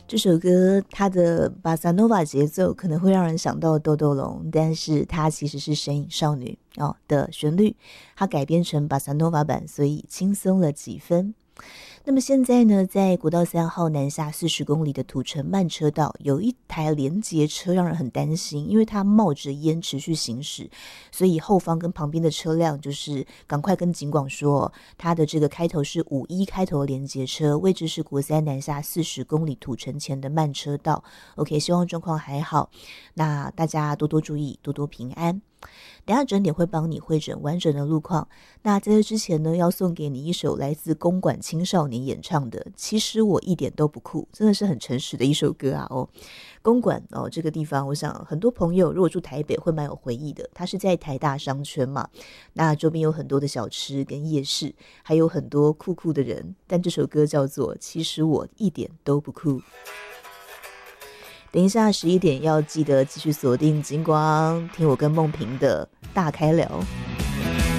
这首歌它的巴萨诺瓦节奏可能会让人想到豆豆龙，但是它其实是神隐少女的旋律，它改编成巴萨诺瓦版，所以轻松了几分。那么现在呢，在国道3号南下40公里的土城慢车道，有一台连结车让人很担心，因为它冒着烟持续行驶，所以后方跟旁边的车辆就是赶快跟警广说，它的这个开头是51开头的连结车，位置是国3南下40公里土城前的慢车道。OK， 希望状况还好，那大家多多注意，多多平安。等下整点会帮你汇整完整的路况。那在这之前呢，要送给你一首来自公馆青少年演唱的《其实我一点都不酷》，真的是很诚实的一首歌啊公馆这个地方，我想很多朋友如果住台北会蛮有回忆的。它是在台大商圈嘛，那周边有很多的小吃跟夜市，还有很多酷酷的人。但这首歌叫做《其实我一点都不酷》。等一下11点要记得继续锁定金光，听我跟梦萍的大开聊。